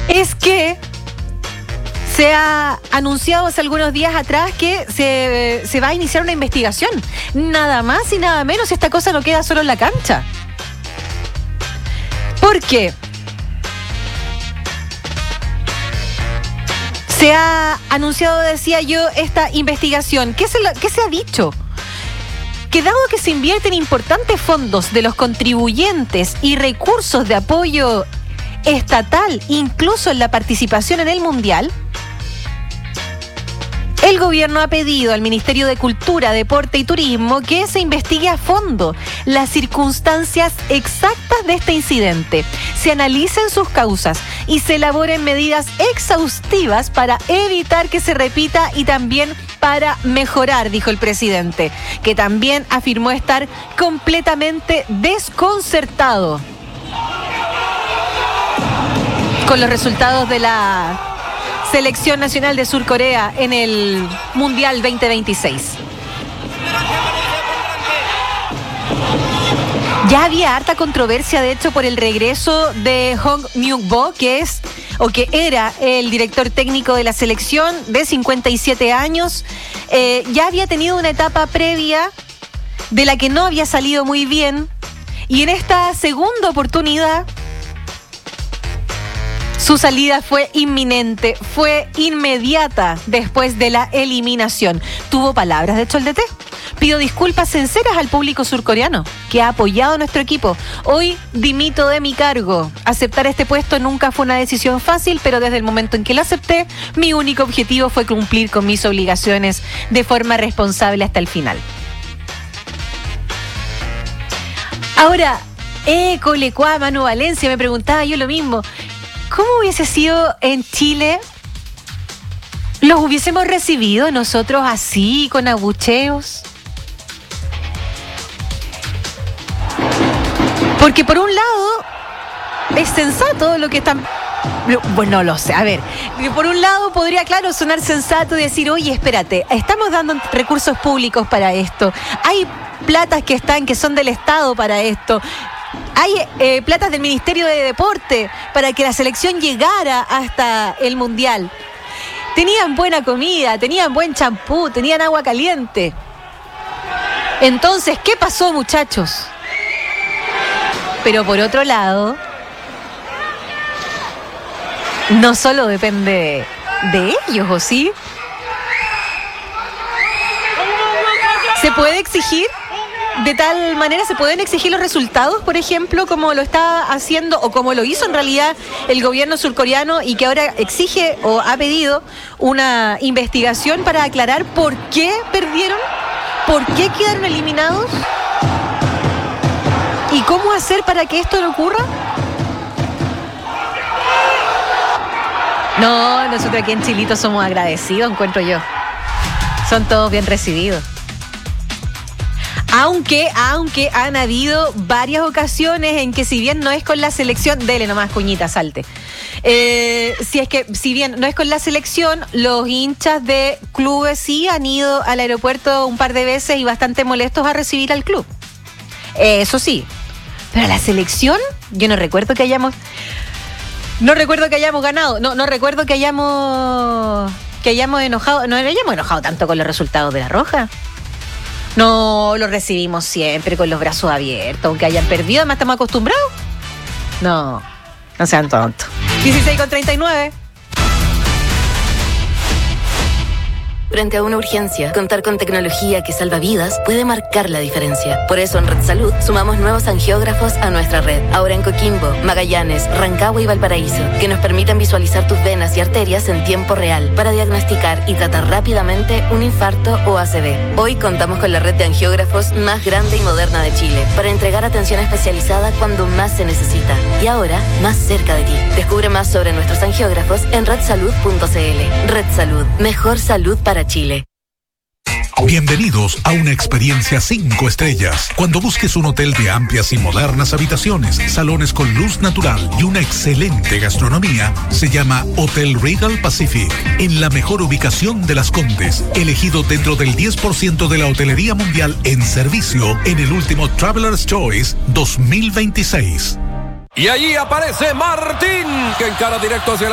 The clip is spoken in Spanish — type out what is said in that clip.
es que se ha anunciado hace algunos días atrás que se va a iniciar una investigación. Nada más y nada menos, esta cosa no queda solo en la cancha. ¿Por qué? Se ha anunciado, decía yo, esta investigación. ¿Qué se ha dicho? Que dado que se invierten importantes fondos de los contribuyentes y recursos de apoyo estatal, incluso en la participación en el Mundial, el gobierno ha pedido al Ministerio de Cultura, Deporte y Turismo que se investigue a fondo las circunstancias exactas de este incidente, se analicen sus causas y se elaboren medidas exhaustivas para evitar que se repita y también para mejorar, dijo el presidente, que también afirmó estar completamente desconcertado con los resultados de la Selección Nacional de Sur Corea en el Mundial 2026. Ya había harta controversia, de hecho, por el regreso de Hong Myung-bo, que era el director técnico de la selección de 57 años. Ya había tenido una etapa previa de la que no había salido muy bien, y en esta segunda oportunidad su salida fue inminente, fue inmediata después de la eliminación. Tuvo palabras, de hecho, el DT. Pido disculpas sinceras al público surcoreano que ha apoyado a nuestro equipo. Hoy dimito de mi cargo. Aceptar este puesto nunca fue una decisión fácil, pero desde el momento en que lo acepté, mi único objetivo fue cumplir con mis obligaciones de forma responsable hasta el final. Ahora, Colecua, Manu Valencia, me preguntaba yo lo mismo. ¿Cómo hubiese sido en Chile? ¿Los hubiésemos recibido nosotros así, con abucheos? Porque por un lado es sensato lo que están... Bueno, no lo sé, a ver, por un lado podría, claro, sonar sensato y decir, oye, espérate, estamos dando recursos públicos para esto, hay platas que son del Estado para esto, hay platas del Ministerio de Deporte para que la selección llegara hasta el Mundial. Tenían buena comida, tenían buen champú, tenían agua caliente. Entonces, ¿qué pasó, muchachos? Pero por otro lado, no solo depende de ellos, ¿o sí? ¿Se puede exigir? De tal manera, ¿se pueden exigir los resultados, por ejemplo, como lo está haciendo o como lo hizo en realidad el gobierno surcoreano y que ahora exige o ha pedido una investigación para aclarar por qué perdieron, por qué quedaron eliminados y cómo hacer para que esto no ocurra? No, nosotros aquí en Chilito somos agradecidos, encuentro yo. Son todos bien recibidos. Aunque han habido varias ocasiones en que, si bien no es con la selección, dele nomás, cuñita, salte. Si bien no es con la selección, los hinchas de clubes sí han ido al aeropuerto un par de veces y bastante molestos a recibir al club. Eso sí. Pero la selección, yo no recuerdo que hayamos ganado. No recuerdo que hayamos enojado. No hayamos enojado tanto con los resultados de la Roja. No, lo recibimos siempre con los brazos abiertos, aunque hayan perdido, además estamos acostumbrados. No sean tontos. 16:39. Frente a una urgencia, contar con tecnología que salva vidas puede marcar la diferencia. Por eso en Red Salud sumamos nuevos angiógrafos a nuestra red. Ahora en Coquimbo, Magallanes, Rancagua y Valparaíso, que nos permiten visualizar tus venas y arterias en tiempo real para diagnosticar y tratar rápidamente un infarto o ACV. Hoy contamos con la red de angiógrafos más grande y moderna de Chile para entregar atención especializada cuando más se necesita. Y ahora, más cerca de ti. Descubre más sobre nuestros angiógrafos en redsalud.cl. Red Salud. Mejor salud para Chile. Bienvenidos a una experiencia 5 estrellas. Cuando busques un hotel de amplias y modernas habitaciones, salones con luz natural y una excelente gastronomía, se llama Hotel Regal Pacific, en la mejor ubicación de Las Condes, elegido dentro del 10% de la hotelería mundial en servicio en el último Traveler's Choice 2026. Y allí aparece Martín, que encara directo hacia